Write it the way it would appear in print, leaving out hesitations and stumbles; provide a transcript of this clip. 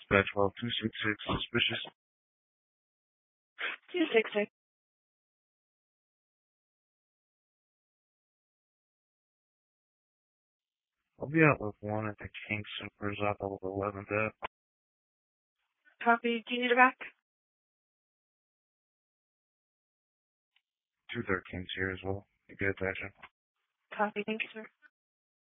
Dispatch file 266, suspicious. 266. I'll be out with one at the King Supers off of 11th Ave. Copy. Do you need it back? 213's here as well. You get attention. Copy. Thank you, sir.